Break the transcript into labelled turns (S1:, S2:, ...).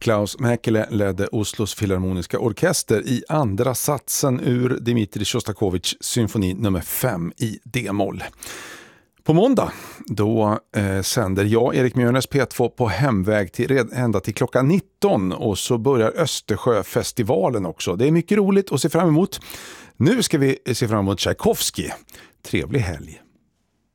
S1: Klaus Mäkelä ledde Oslos filharmoniska orkester i andra satsen ur Dmitrij Sjostakovitjs symfoni nummer 5 i D-moll. På måndag då sänder jag, Erik Mjörnes, P2 på hemväg ända till klockan 19 och så börjar Östersjöfestivalen också. Det är mycket roligt att se fram emot. Nu ska vi se fram emot Tchaikovsky. Trevlig helg!